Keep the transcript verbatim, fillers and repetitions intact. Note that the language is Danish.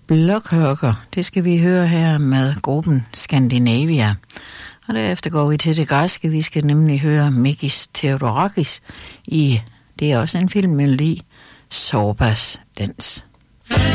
Blåklokker, det skal vi høre her med gruppen Scandinavia. Og derefter går vi til det græske. Vi skal nemlig høre Mikis Theodorakis i, det er også en filmmelodi, Sorbas dans.